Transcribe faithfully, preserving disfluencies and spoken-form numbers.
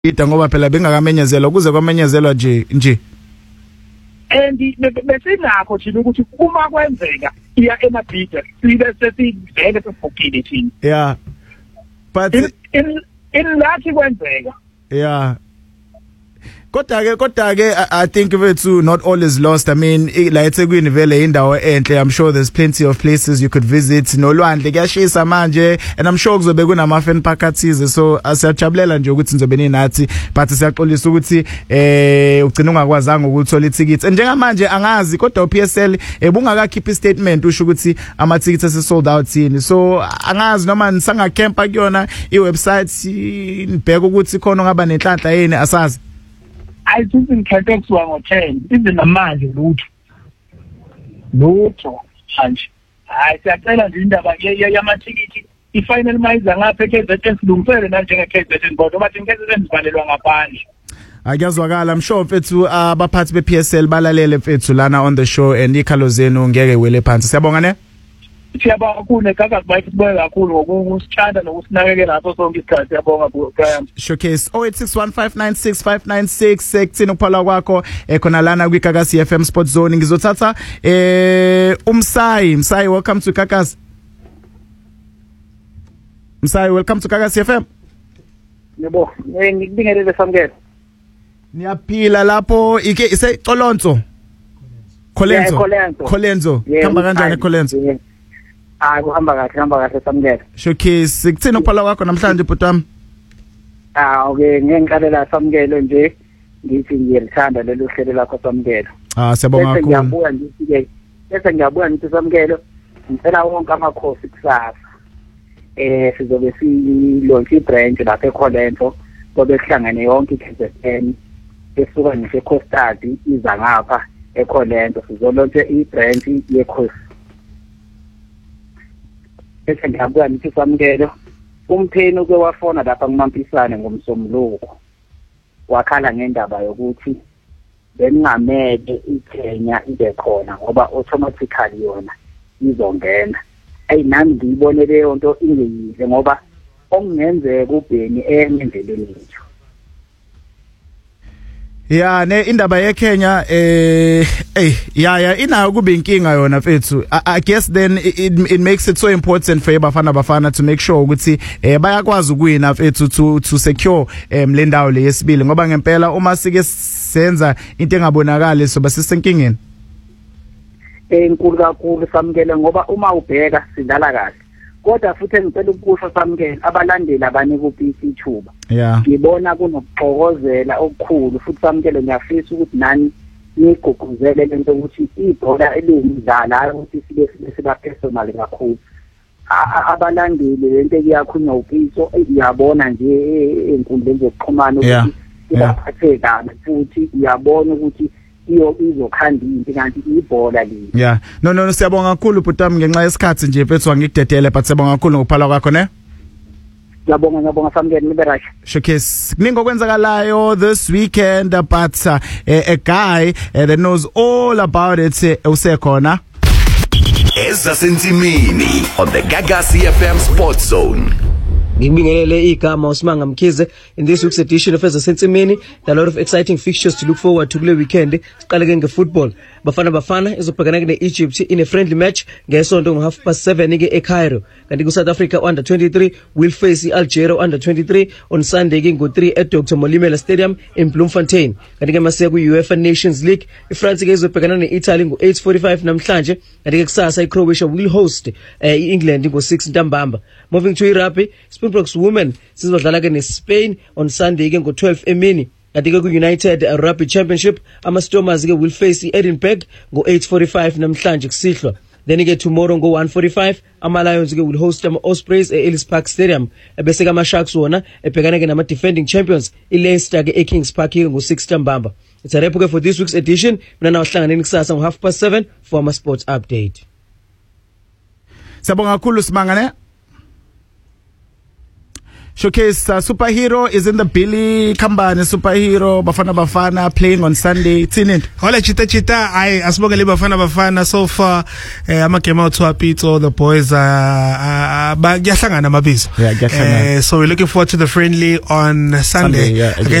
ida ngoba phela bengakamenyezelwa kuze kwamenyezelwa nje nje and besinakho thina ukuthi uma kwenzeka iya emabhida sibe sesivele sesibhukile thina yeah but in in, in lathi kwenzeka yeah Kodwa ke kodwa ke I think bethu not all is lost. I mean la eThekwini vele indawo enhle. I'm sure there's plenty of places you could visit. Nolwandle kuyashisa manje and I'm sure kuzobe kunama fan park athize, so asiyajabulela nje ukuthi nizobe ninathi, but siyaxolisa ukuthi eh ugcina ungakwazanga ukuthola itickets. And njengamanje angazi kodwa uP S L ebungakakhipha istatement usho ukuthi ama tickets ase sold out yini. So angazi noma nisanga campa kuyona iwebsite nibheka ukuthi khona ngaba nenhlanhla yini asazi. I think in Capex one or ten, even a man lutho. Lutho manje. Hayi siyacela nje indaba yamathikiti i-final mize ngapha eKZN silungisele na njenge K Z N kodwa bathi K Z N sivalelwa ngaphandle. Akuyazwakala. I'm sure mfethu abaphathi be P S L balalele mfethu lana on the show and ikhalo zenu ngeke wele phansi. Siyabonga ne? Siyabonga kakhulu egaga bayithi siboye kakhulu ngokusithanda nokusinakekela lapho sonke isikhathi. Siyabonga Brian. Showcase oh eight six one five nine six five nine six ekuthini ukuphala kwakho ekhona lana kwiGagasi F M Sport Zone. Ngizothatha eh umsayi Msayi, welcome to Gagasi. Msayi, welcome to Gagasi F M. Yebo, ngikubingelele samkela. Niyaphila lapho ike ise Xolonzo. Kholenzo. Kholenzo. Khamba kanjani Kholenzo? Ah kuhamba kahle, hamba kahle samkela. Showcase ukuthini ukuphala kwakho namhlanje butami? Ah okay, ngiyenqalela samkelo nje ngithi ngiyalithanda lelo hlelo lakho samkelo. Ah siyabonga kakhulu. Ngiyabuya ngithi ke bese ngiyabuya ngithi samkelo ngicela wonke amakhosi kusasa. Eh sizobe si launch i-branch lapha eKholenzo kobe kuhlangane yonke i-K Z N esuka ngisho eCostadi iza ngapha eKholenzo sizolontshe i-branch yeKhosi. Bese ngiyabuya ngithi samkelo umpheni uke wafona lapha kumampisane ngomsombuluko wakhala ngendaba yokuthi beningamele iKenya ibe khona ngoba automatically yona izongena. Hey nami ngiyibone leyo nto ingeyihle ngoba okungenzeka uBheni enye endleleni yethu. Yeah, ne indaba yeKenya eh eh yeah yeah inayo kube inkinga yona mfethu. I guess then it, it, it makes it so important for Bafana Bafana to make sure ukuthi eh bayakwazi ukuwina mfethu to to secure em le ndawo le yesibili ngoba ngempela uma sike senza into engabonakala so basisenkingeni. Enkulu kakhulu samkela ngoba uma ubheka sidlala kahle. Kodwa futhi ngicela ukusho samkela abalandeli abane ku P C Thuba. Yeah. Ngibona kunokuxokozela okukhulu futhi samkela ngiyafisa ukuthi nani nigqugquzele lento ukuthi ibhola elidlala ukuthi sibe siba personal kakhulu. Abalandeli lento eyakhulunywa uPiso iyabona nje enkundleni zokuxhumana ukuthi ibaphathe kabi futhi iyabona ukuthi iyo izokhanda into kanti ibhola li. Yeah. No no siyabonga kakhulu butami ngenxa yesikhathi nje mfethu angikudedele but siyabonga kakhulu ngokuphala kwakho ne? Ngiyabonga ngiyabonga samkela nibe right. Showcase kuningi okwenzakalayo this weekend but uh, a, a guy uh, that knows all about it uh, usekhona Ezasentimini on the Gagasi F M Sports Zone. Ngibingelele igama uSimanga Mkhize in this week's edition of Ezasentimini. There are a lot of exciting fixtures to look forward to kule weekend. Siqale ke ngefootball. Bafana Bafana izobhekana ne Egypt in a friendly match ngesonto ngo half past seven ke eCairo. Kanti ku South Africa under twenty-three will face Algeria under twenty-three on Sunday ke ngo three at Doctor Molimela Stadium in Bloemfontein. Kanti ke mase ku UEFA Nations League iFrance ke izobhekana ne Italy ngo eight forty-five namhlanje. Kanti ke kusasa iCroatia will host iEngland ngo six ntambama. Moving to rugby, Springboks women sizodlala ke neSpain on Sunday ke ngo twelve emini. Kanti ke ku United Rugby Championship ama Stormers ke will face iEdinburgh ngo eight forty-five namhlanje kusihlwa. Then ke tomorrow ngo one forty-five ama Lions ke will host ama Ospreys eEllis Park Stadium. Ebese ke ama Sharks wona ebhekana ke nama defending champions iLeicester ke eKings Park ke ngo six ntambama. It's a wrap for this week's edition. Mina na uhlanganeni kusasa ngo half past seven for ama sports update. Siyabonga kakhulu Simanga ne? Showcase uh, Superhero is in the Billy Kambane Superhero Bafana Bafana playing on Sunday. Tinin. Hola chita chita. I asmoga le Bafana Bafana so far. Eh, ama came out to happy to all the boys. Uh, uh, ba gyasangana mabizo. Yeah, gyasangana. Uh, so we're looking forward to the friendly on Sunday. Sunday yeah,